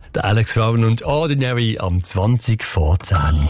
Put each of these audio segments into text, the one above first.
Der Alex Raven und Ordinary am 20 vor 10.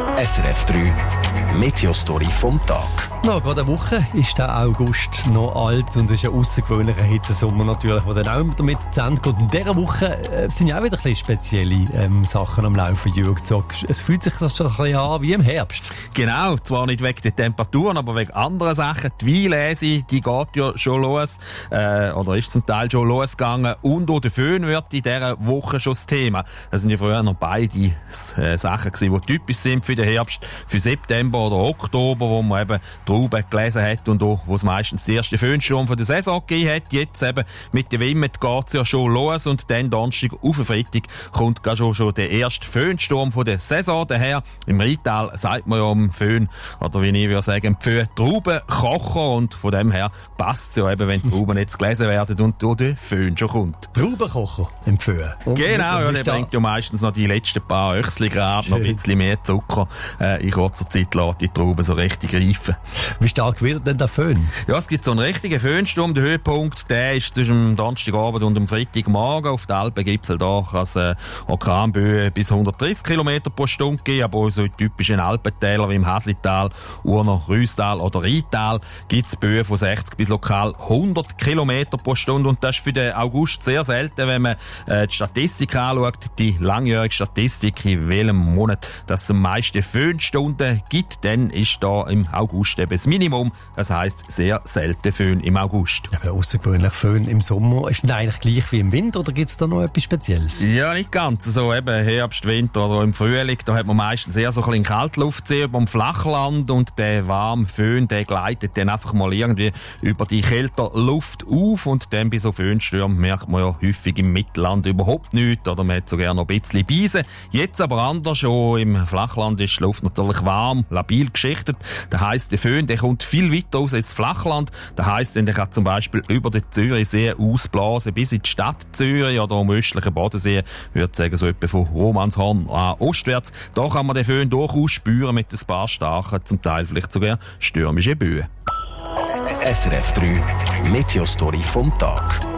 SRF 3 Meteostory vom Tag. Noch gerade eine Woche ist der August noch alt und ist ein außergewöhnlicher Hitzesommer natürlich, der dann auch damit zu Ende geht. In dieser Woche sind ja auch wieder ein bisschen spezielle Sachen am Laufen, Jürg Zock. Es fühlt sich das schon ein bisschen an wie im Herbst. Genau, zwar nicht wegen der Temperaturen, aber wegen anderen Sachen. Die Weinlese, die geht ja schon los, oder ist zum Teil schon losgegangen. Und auch der Föhn wird in dieser Woche schon das Thema. Das sind ja früher noch beide Sachen gewesen, die typisch sind für den Herbst, für September oder Oktober, wo man eben Trauben gelesen hat und auch, wo es meistens der erste Föhnsturm von der Saison gegeben hat. Jetzt eben mit der Wimmet geht's ja schon los und dann Donnerstag auf den Freitag kommt schon der erste Föhnsturm von der Saison daher. Im Rheintal sagt man ja am Föhn, oder wie ich würde sagen, Pföhn Traubenkocher, und von dem her passt es ja eben, wenn die Trauben jetzt gelesen werden und durch den Föhn schon kommt. Traubenkocher im Pföhn. Genau, ja, der bringt ja meistens noch die letzten paar Öchsli gerade, noch ein bisschen mehr Zucker. In kurzer Zeit lässt die Trauben so richtig reifen. Wie stark wird denn der Föhn? Ja, es gibt so einen richtigen Föhnsturm. Der Höhepunkt, der ist zwischen dem Donnerstagabend und dem Freitagmorgen. Auf den Alpengipfel da kann es Orkanböen bis 130 km pro Stunde geben, aber auch so in typischen Alpentälern wie im Haslital, Urner, Rüstal oder Rheintal gibt es Böen von 60 bis lokal 100 km pro Stunde. Und das ist für den August sehr selten, wenn man die Statistik anschaut, die langjährige Statistik, in welchem Monat das am meisten Föhnstunden gibt, dann ist da im August eben das Minimum. Das heisst, sehr selten Föhn im August. Aber außergewöhnlich Föhn im Sommer. Ist das eigentlich gleich wie im Winter oder gibt es da noch etwas Spezielles? Ja, nicht ganz. So eben Herbst, Winter oder im Frühling, da hat man meistens eher so ein bisschen Kaltluftsee über dem Flachland und der warme Föhn, der gleitet dann einfach mal irgendwie über die kältere Luft auf und dann bei so Föhnstürmen merkt man ja häufig im Mittelland überhaupt nichts oder man hat sogar noch ein bisschen Beise. Jetzt aber anders, schon im Flachland ist die Luft natürlich warm, labil geschichtet. Das heisst, der Föhn, der kommt viel weiter raus ins Flachland. Das heisst, der kann zum Beispiel über den Zürichsee ausblasen bis in die Stadt Zürich oder am östlichen Bodensee, würde sagen, so etwa von Romanshorn an ostwärts. Da kann man den Föhn durchaus spüren mit ein paar starken, zum Teil vielleicht sogar stürmischen Böen. SRF 3 Meteostory vom Tag.